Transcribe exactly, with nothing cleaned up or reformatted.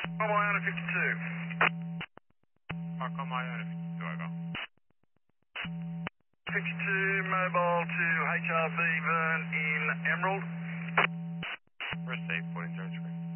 Come on, Iona fifty-two. Park on my own if you over. fifty-two mobile to H R V Vern in Emerald. Received, fourteen zero three.